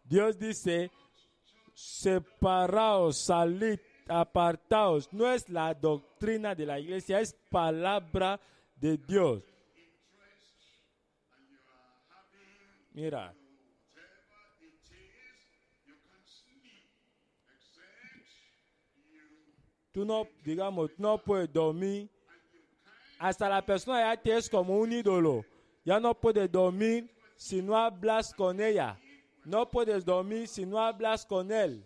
Dios dice, separaos, salid, apartaos. No es la doctrina de la iglesia, es palabra de Dios. Mira, tú no, digamos, no puedes dormir. Hasta la persona ya te es como un ídolo. Ya no puedes dormir si no hablas con ella. No puedes dormir si no hablas con él.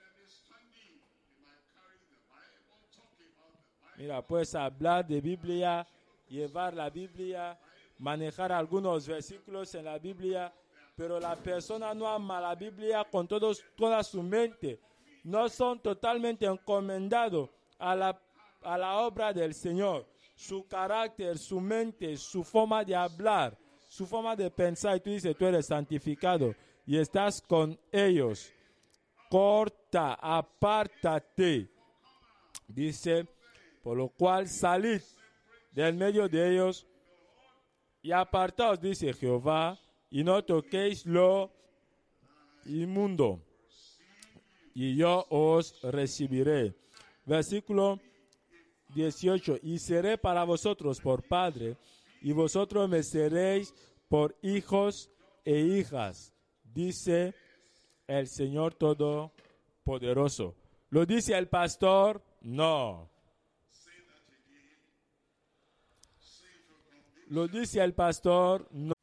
Mira, puedes hablar de Biblia, llevar la Biblia, manejar algunos versículos en la Biblia, pero la persona no ama la Biblia con toda su mente. No son totalmente encomendados a la obra del Señor. Su carácter, su mente, su forma de hablar, su forma de pensar. Y tú dices, tú eres santificado y estás con ellos. Corta, apártate. Dice, por lo cual salid del medio de ellos y apartaos, dice Jehová, y no toquéis lo inmundo, y yo os recibiré. Versículo 18, y seré para vosotros por padre, y vosotros me seréis por hijos e hijas, dice el Señor Todopoderoso. ¿Lo dice el pastor? No. ¿Lo dice el pastor? No.